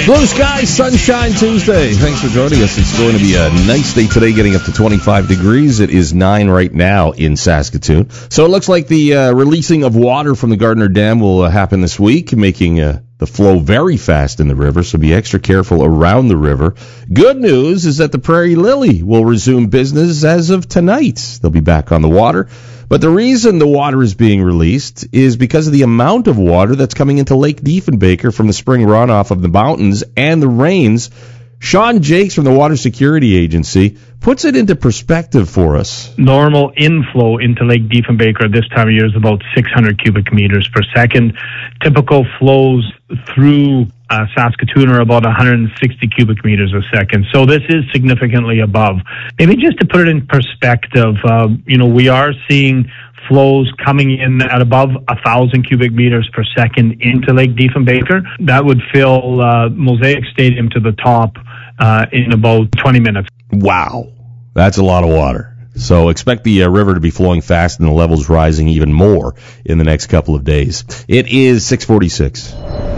Blue skies, sunshine Tuesday. Thanks for joining us. It's going to be a nice day today, getting up to 25 degrees. It is 9 right now in Saskatoon. So it looks like the releasing of water from the Gardner Dam will happen this week, making the flow very fast in the river, so be extra careful around the river. Good news is that the Prairie Lily will resume business as of tonight. They'll be back on the water. But the reason the water is being released is because of the amount of water that's coming into Lake Diefenbaker from the spring runoff of the mountains and the rains. Sean Jakes from the Water Security Agency puts it into perspective for us. Normal inflow into Lake Diefenbaker this time of year is about 600 cubic meters per second. Typical flows through Saskatoon are about 160 cubic meters a second. So this is significantly above. Maybe just to put it in perspective, we are seeing flows coming in at above 1,000 cubic meters per second into Lake Diefenbaker. That would fill Mosaic Stadium to the top in about 20 minutes. Wow, that's a lot of water. So expect the river to be flowing fast and the levels rising even more in the next couple of days. It is 6:46.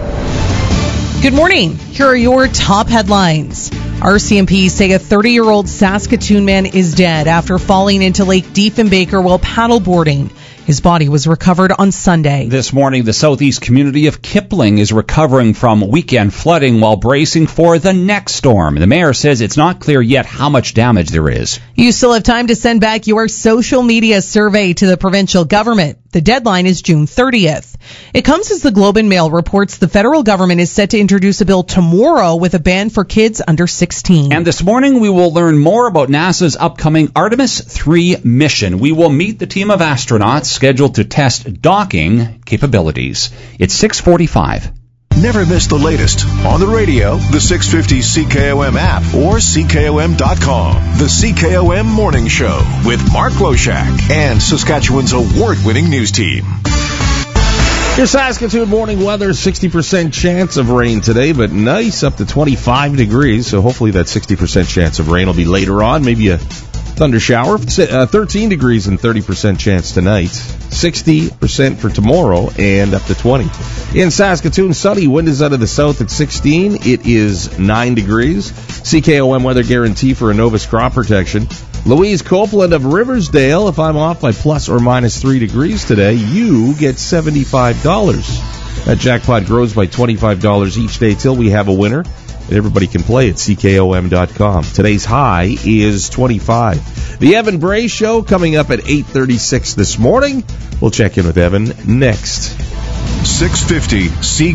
Good morning. Here are your top headlines. RCMP say a 30-year-old Saskatoon man is dead after falling into Lake Diefenbaker while paddleboarding. His body was recovered on Sunday. This morning, the southeast community of Kipling is recovering from weekend flooding while bracing for the next storm. The mayor says it's not clear yet how much damage there is. You still have time to send back your social media survey to the provincial government. The deadline is June 30th. It comes as the Globe and Mail reports the federal government is set to introduce a bill tomorrow with a ban for kids under 16. And this morning, we will learn more about NASA's upcoming Artemis 3 mission. We will meet the team of astronauts scheduled to test docking capabilities. It's 6:45. Never miss the latest on the radio, the 650 CKOM app, or CKOM.com. The CKOM Morning Show with Mark Loshak and Saskatchewan's award-winning news team. Your Saskatoon morning weather, 60% chance of rain today, but nice, up to 25 degrees. So hopefully that 60% chance of rain will be later on, maybe a thunder shower. 13 degrees and 30% chance tonight. 60% for tomorrow and up to 20. In Saskatoon, sunny. Wind is out of the south at 16. It is 9 degrees. CKOM weather guarantee for Innovus crop protection. Louise Copeland of Riversdale. If I'm off by plus or minus 3 degrees today, you get $75. That jackpot grows by $25 each day till we have a winner. And everybody can play at CKOM.com. Today's high is 25. The Evan Bray Show coming up at 8:36 this morning. We'll check in with Evan next. 650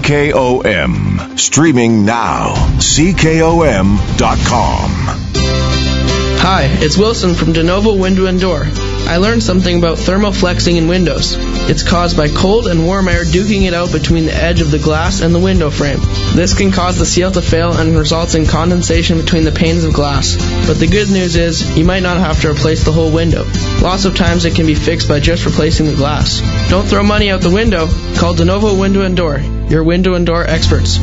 CKOM. Streaming now. CKOM.com. Hi, it's Wilson from DeNovo Window and Door. I learned something about thermal flexing in windows. It's caused by cold and warm air duking it out between the edge of the glass and the window frame. This can cause the seal to fail and results in condensation between the panes of glass. But the good news is, you might not have to replace the whole window. Lots of times it can be fixed by just replacing the glass. Don't throw money out the window. Call DeNovo Window and Door, your window and door experts.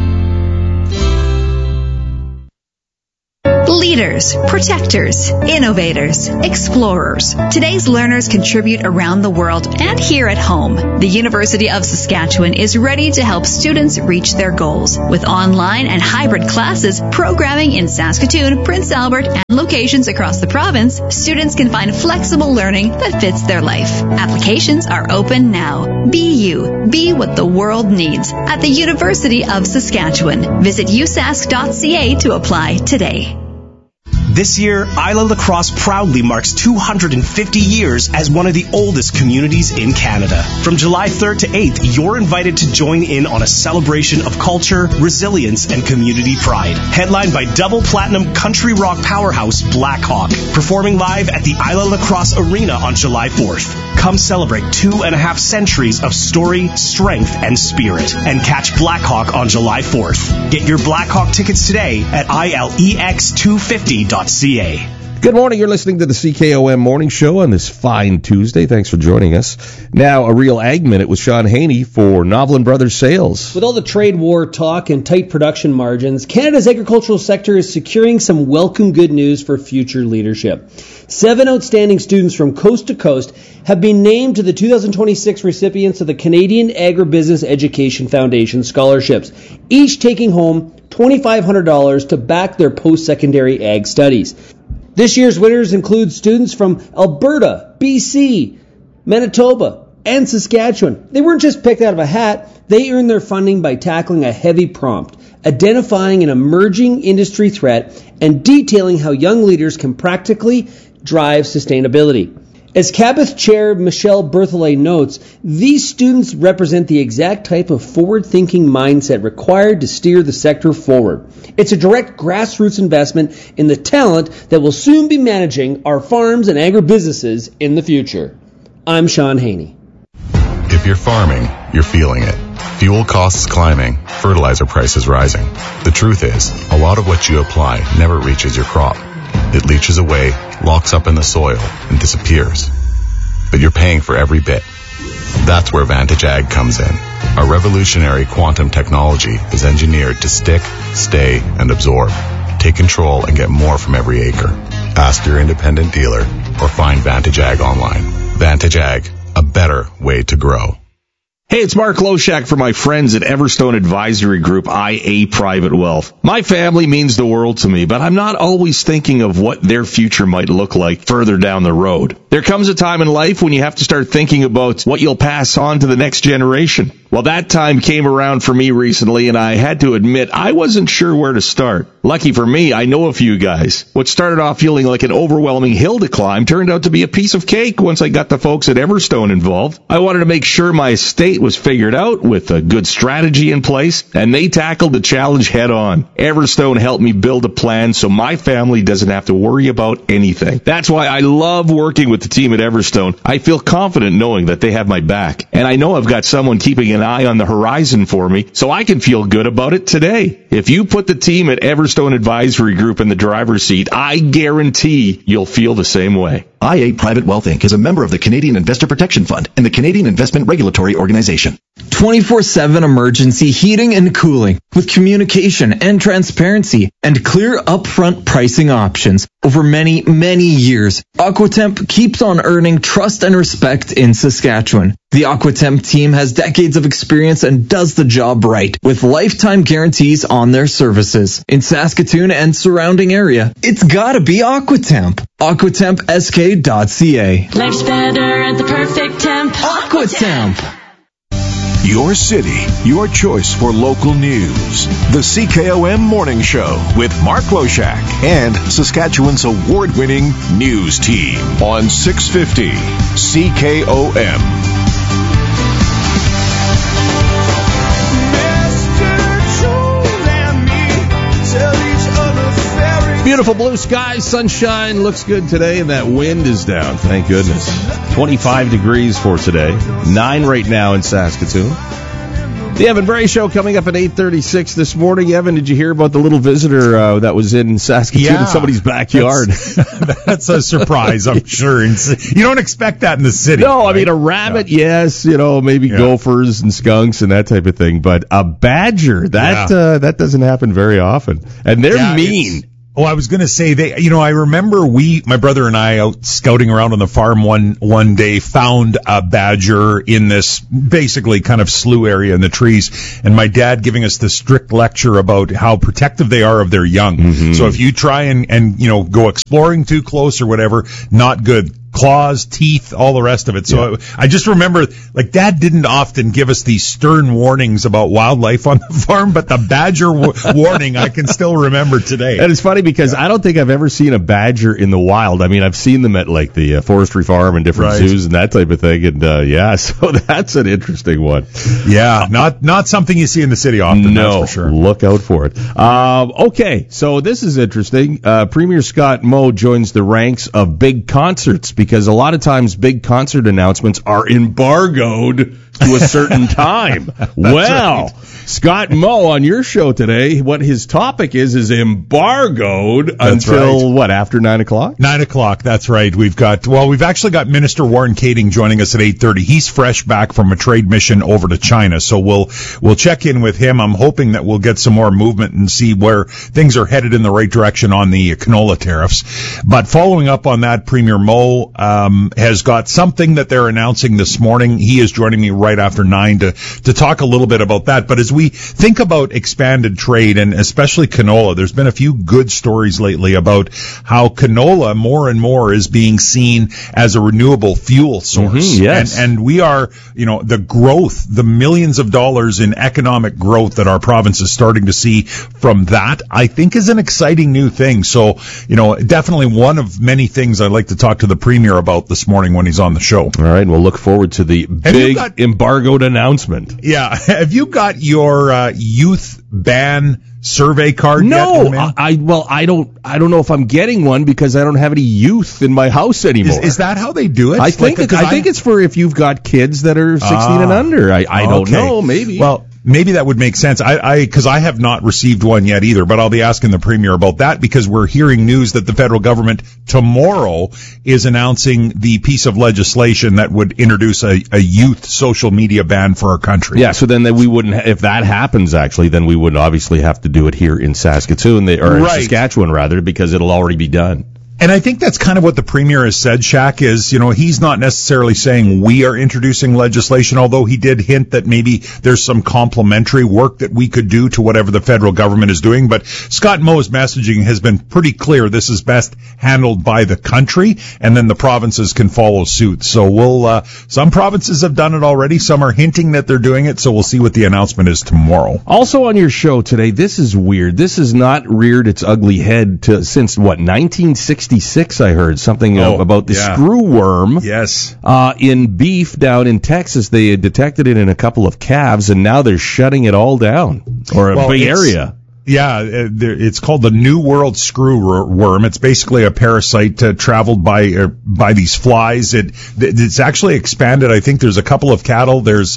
Leaders, protectors, innovators, explorers. Today's learners contribute around the world and here at home. The University of Saskatchewan is ready to help students reach their goals. With online and hybrid classes, programming in Saskatoon, Prince Albert, and locations across the province, students can find flexible learning that fits their life. Applications are open now. Be you. Be what the world needs at the University of Saskatchewan. Visit usask.ca to apply today. This year, Isla Lacrosse proudly marks 250 years as one of the oldest communities in Canada. From July 3rd to 8th, you're invited to join in on a celebration of culture, resilience, and community pride. Headlined by double platinum country rock powerhouse Blackhawk, performing live at the Isla Lacrosse Arena on July 4th. Come celebrate 2.5 centuries of story, strength, and spirit. And catch Blackhawk on July 4th. Get your Blackhawk tickets today at ILEX250.ca. Good morning. You're listening to the CKOM Morning Show on this fine Tuesday. Thanks for joining us. Now, a real Ag Minute with Sean Haney for Novelin Brothers Sales. With all the trade war talk and tight production margins, Canada's agricultural sector is securing some welcome good news for future leadership. 7 outstanding students from coast to coast have been named to the 2026 recipients of the Canadian Agribusiness Education Foundation scholarships, each taking home $2,500 to back their post-secondary ag studies. This year's winners include students from Alberta, BC, Manitoba, and Saskatchewan. They weren't just picked out of a hat. They earned their funding by tackling a heavy prompt, identifying an emerging industry threat, and detailing how young leaders can practically drive sustainability. As Cabot Chair Michelle Berthollet notes, these students represent the exact type of forward-thinking mindset required to steer the sector forward. It's a direct grassroots investment in the talent that will soon be managing our farms and agribusinesses in the future. I'm Sean Haney. If you're farming, you're feeling it. Fuel costs climbing, fertilizer prices rising. The truth is, a lot of what you apply never reaches your crop. It leaches away, locks up in the soil, and disappears. But you're paying for every bit. That's where Vantage Ag comes in. Our revolutionary quantum technology is engineered to stick, stay, and absorb. Take control and get more from every acre. Ask your independent dealer or find Vantage Ag online. Vantage Ag, a better way to grow. Hey, it's Mark Loshak for my friends at Everstone Advisory Group, IA Private Wealth. My family means the world to me, but I'm not always thinking of what their future might look like further down the road. There comes a time in life when you have to start thinking about what you'll pass on to the next generation. Well, that time came around for me recently, and I had to admit I wasn't sure where to start. Lucky for me, I know a few guys. What started off feeling like an overwhelming hill to climb turned out to be a piece of cake once I got the folks at Everstone involved. I wanted to make sure my estate was figured out with a good strategy in place, and they tackled the challenge head on. Everstone helped me build a plan so my family doesn't have to worry about anything. That's why I love working with the team at Everstone. I feel confident knowing that they have my back, and I know I've got someone keeping an eye on the horizon for me, so I can feel good about it today. If you put the team at Everstone Advisory Group in the driver's seat, I guarantee you'll feel the same way. IA Private Wealth Inc. is a member of the Canadian Investor Protection Fund and the Canadian Investment Regulatory Organization. 24/7 emergency heating and cooling with communication and transparency and clear upfront pricing options over many, many years. Aquatemp keeps on earning trust and respect in Saskatchewan. The Aquatemp team has decades of experience and does the job right with lifetime guarantees on their services. In Saskatoon and surrounding area, it's gotta be Aquatemp. AquatempSK.ca. Life's better at the perfect temp. Aquatemp. Your city, your choice for local news. The CKOM Morning Show with Mark Loshak and Saskatchewan's award-winning news team on 650 CKOM. Beautiful blue skies, sunshine, looks good today, and that wind is down, thank goodness. 25 degrees for today, 9 right now in Saskatoon. The Evan Bray Show coming up at 8:36 this morning. Evan, did you hear about the little visitor that was in Saskatoon in somebody's backyard? That's a surprise, I'm sure. You don't expect that in the city. No, right? I mean, a rabbit, yes, maybe gophers and skunks and that type of thing, but a badger, that doesn't happen very often. And they're mean. I was going to say I remember my brother and I out scouting around on the farm one day found a badger in this basically kind of slough area in the trees, and my dad giving us this strict lecture about how protective they are of their young. Mm-hmm. So if you try and go exploring too close or whatever, not good. Claws, teeth, all the rest of it. So I just remember, Dad didn't often give us these stern warnings about wildlife on the farm, but the badger warning I can still remember today. And it's funny because I don't think I've ever seen a badger in the wild. I mean, I've seen them at the forestry farm and different zoos and that type of thing. And so that's an interesting one. Yeah, not something you see in the city often. No, that's for sure. Look out for it. Okay, so this is interesting. Premier Scott Moe joins the ranks of big concerts because a lot of times big concert announcements are embargoed to a certain time. Well, right. Scott Moe on your show today, what his topic is embargoed until, after 9 o'clock? 9 o'clock, that's right. We've actually got Minister Warren Kading joining us at 8:30. He's fresh back from a trade mission over to China, so we'll check in with him. I'm hoping that we'll get some more movement and see where things are headed in the right direction on the canola tariffs. But following up on that, Premier Moe has got something that they're announcing this morning. He is joining me right after 9 to talk a little bit about that. But as we think about expanded trade, and especially canola, there's been a few good stories lately about how canola more and more is being seen as a renewable fuel source. Yes. And we are, the growth, the millions of dollars in economic growth that our province is starting to see from that, I think is an exciting new thing. So, definitely one of many things I'd like to talk to the Premier about this morning when he's on the show. All right, we'll look forward to the big embargoed announcement. Yeah. Have you got your youth ban survey card No, yet? I don't know if I'm getting one because I don't have any youth in my house anymore. Is that how they do it? I think it's for if you've got kids that are 16 and under. I don't know, maybe. Well, maybe that would make sense. Because I have not received one yet either, but I'll be asking the Premier about that because we're hearing news that the federal government tomorrow is announcing the piece of legislation that would introduce a youth social media ban for our country. Yeah, so then we wouldn't, if that happens actually, then we would obviously have to do it here in Saskatoon, or in Saskatchewan rather, because it'll already be done. And I think that's kind of what the Premier has said, Shaq, is, he's not necessarily saying we are introducing legislation, although he did hint that maybe there's some complementary work that we could do to whatever the federal government is doing. But Scott Moe's messaging has been pretty clear. This is best handled by the country, and then the provinces can follow suit. So some provinces have done it already. Some are hinting that they're doing it. So we'll see what the announcement is tomorrow. Also on your show today, this is weird. This has not reared its ugly head since 1966, I heard something about the screw worm. Yes. In beef down in Texas, they had detected it in a couple of calves, and now they're shutting it all down, or a big area. Yeah, it's called the New World screw worm. It's basically a parasite traveled by these flies. It's actually expanded. I think there's a couple of cattle. There's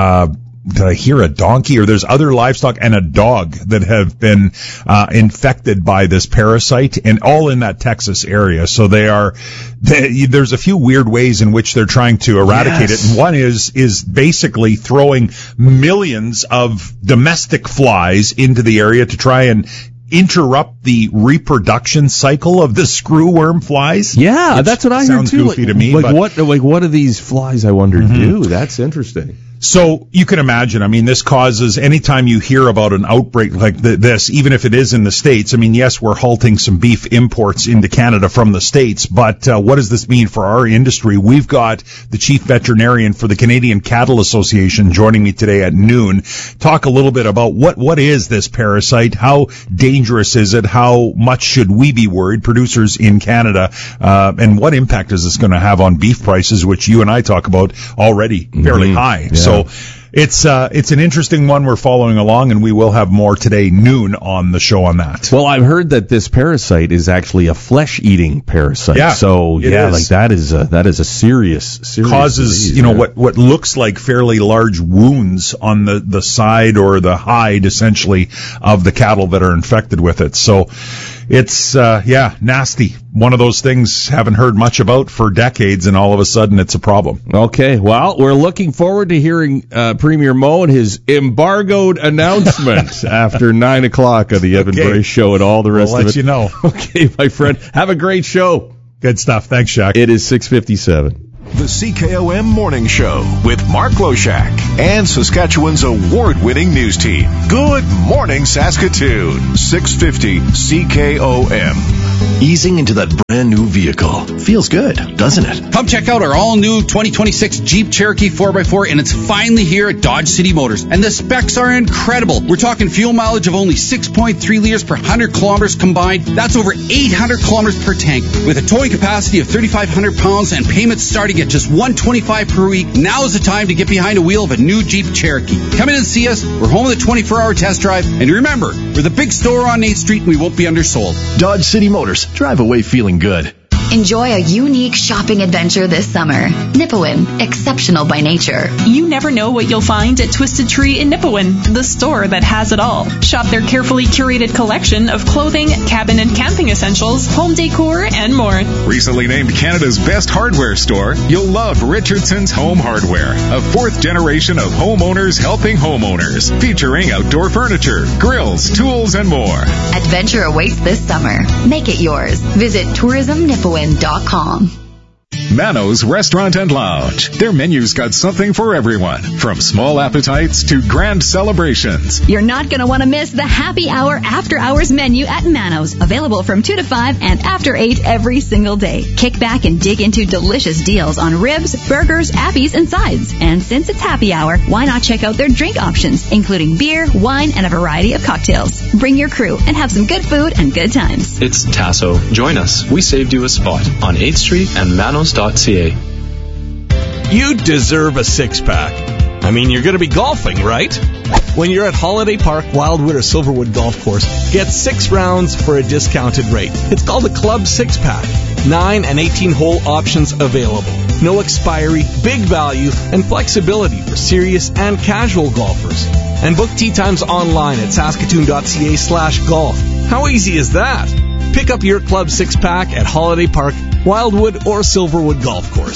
did I hear a donkey, or there's other livestock and a dog that have been infected by this parasite, and all in that Texas area. So there's a few weird ways in which they're trying to eradicate it. And one is basically throwing millions of domestic flies into the area to try and interrupt the reproduction cycle of the screwworm flies. Yeah, that's what I heard too. Sounds goofy to me. What do these flies, I wonder, do? That's interesting. So you can imagine, this causes, anytime you hear about an outbreak like this, even if it is in the States, yes, we're halting some beef imports into Canada from the States, but what does this mean for our industry? We've got the chief veterinarian for the Canadian Cattle Association joining me today at noon. Talk a little bit about what is this parasite? How dangerous is it? How much should we be worried, producers in Canada? And what impact is this going to have on beef prices, which you and I talk about already fairly high? Yeah. So it's an interesting one we're following along, and we will have more today noon on the show on that. Well, I've heard that this parasite is actually a flesh-eating parasite. Yeah, so that is a serious causes disease, what looks like fairly large wounds on the side or the hide, essentially, of the cattle that are infected with it. So it's nasty. One of those things haven't heard much about for decades, and all of a sudden it's a problem. Okay, well, we're looking forward to hearing Premier Moe and his embargoed announcement after 9 o'clock on the Evan Bray Show and all the rest of it. We'll let you know. Okay, my friend. Have a great show. Good stuff. Thanks, Shaq. It is 6:57. The CKOM Morning Show with Mark Loshak and Saskatchewan's award-winning news team. Good morning, Saskatoon. 650 CKOM. Easing into that brand new vehicle. Feels good, doesn't it? Come check out our all-new 2026 Jeep Cherokee 4x4, and it's finally here at Dodge City Motors. And the specs are incredible. We're talking fuel mileage of only 6.3 liters per 100 kilometers combined. That's over 800 kilometers per tank. With a towing capacity of 3,500 pounds and payments starting at just $125 per week, now is the time to get behind the wheel of a new Jeep Cherokee. Come in and see us. We're home with a 24-hour test drive. And remember, we're the big store on 8th Street, and we won't be undersold. Dodge City Motors. Drive away feeling good. Enjoy a unique shopping adventure this summer. Nipawin, exceptional by nature. You never know what you'll find at Twisted Tree in Nipawin, the store that has it all. Shop their carefully curated collection of clothing, cabin and camping essentials, home decor, and more. Recently named Canada's best hardware store, you'll love Richardson's Home Hardware, a fourth generation of homeowners helping homeowners, featuring outdoor furniture, grills, tools, and more. Adventure awaits this summer. Make it yours. Visit tourismnipawin.com. Manos Restaurant and Lounge. Their menu's got something for everyone, from small appetites to grand celebrations. You're not going to want to miss the happy hour after hours menu at Manos, available from 2 to 5 and after 8 every single day. Kick back and dig into delicious deals on ribs, burgers, appies, and sides. And since it's happy hour, why not check out their drink options, including beer, wine, and a variety of cocktails. Bring your crew and have some good food and good times. It's Tasso. Join us. We saved you a spot on 8th Street and manos.ca. You deserve a six-pack. I mean, you're going to be golfing, right? When you're at Holiday Park, Wildwood, or Silverwood Golf Course, get 6 rounds for a discounted rate. It's called a Club 6-Pack. 9 and 18-hole options available. No expiry, big value, and flexibility for serious and casual golfers. And book tee times online at saskatoon.ca/golf. How easy is that? Pick up your Club 6-Pack at Holiday Park, Wildwood, or Silverwood Golf Course.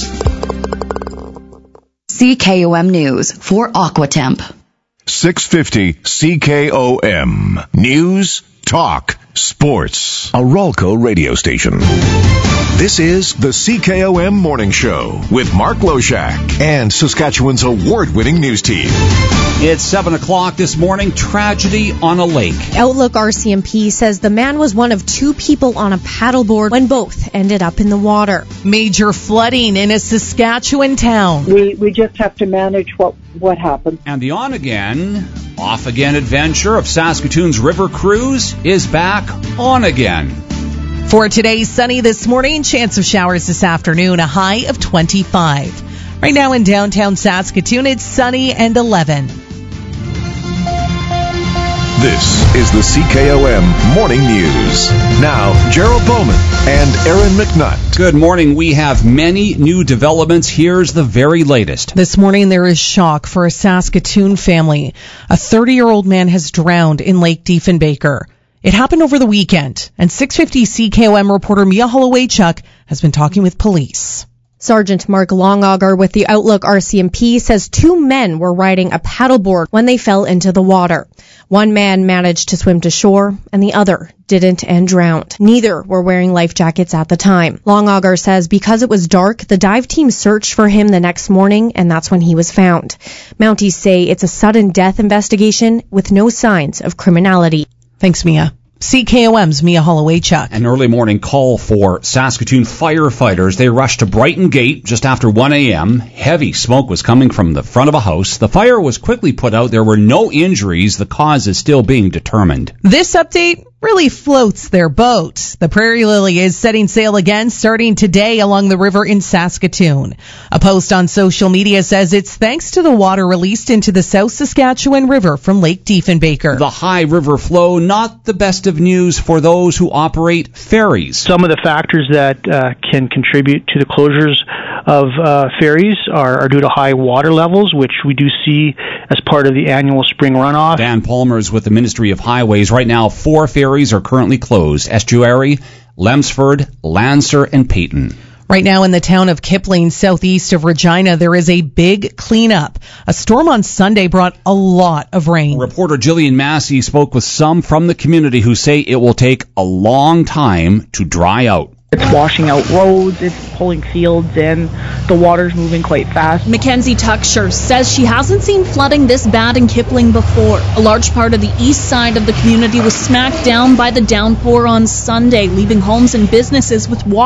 CKOM News for Aquatemp. 650 CKOM. News, talk, sports. A Ralco radio station. This is the CKOM Morning Show with Mark Loshak and Saskatchewan's award-winning news team. It's 7 o'clock this morning. Tragedy on a lake. Outlook RCMP says the man was one of 2 people on a paddleboard when both ended up in the water. Major flooding in a Saskatchewan town. We just have to manage what happened. And the on-again, off-again adventure of Saskatoon's river cruise is back on again. For today, sunny this morning, chance of showers this afternoon, a high of 25. Right now in downtown Saskatoon, it's sunny and 11. This is the CKOM Morning News. Now, Gerald Bowman and Aaron McNutt. Good morning. We have many new developments. Here's the very latest. This morning, there is shock for a Saskatoon family. A 30-year-old man has drowned in Lake Diefenbaker. It happened over the weekend, and 650 CKOM reporter Mia Holloway-Chuck has been talking with police. Sergeant Mark Longauger with the Outlook RCMP says 2 men were riding a paddleboard when they fell into the water. One man managed to swim to shore, and the other didn't and drowned. Neither were wearing life jackets at the time. Longauger says because it was dark, the dive team searched for him the next morning, and that's when he was found. Mounties say it's a sudden death investigation with no signs of criminality. Thanks, Mia. CKOM's Mia Holloway-Chuck. An early morning call for Saskatoon firefighters. They rushed to Brighton Gate just after 1 a.m. Heavy smoke was coming from the front of a house. The fire was quickly put out. There were no injuries. The cause is still being determined. This update really floats their boat. The Prairie Lily is setting sail again starting today along the river in Saskatoon. A post on social media says it's thanks to the water released into the South Saskatchewan River from Lake Diefenbaker. The high river flow, not the best of news for those who operate ferries. Some of the factors that can contribute to the closures of ferries are due to high water levels, which we do see as part of the annual spring runoff. Dan Palmer's with the Ministry of Highways. Right now, 4 ferries are currently closed. Estuary, Lemsford, Lancer, and Peyton. Right now in the town of Kipling, southeast of Regina, there is a big cleanup. A storm on Sunday brought a lot of rain. Reporter Jillian Massey spoke with some from the community who say it will take a long time to dry out. It's washing out roads, it's pulling fields in, the water's moving quite fast. Mackenzie Tucksher says she hasn't seen flooding this bad in Kipling before. A large part of the east side of the community was smacked down by the downpour on Sunday, leaving homes and businesses with water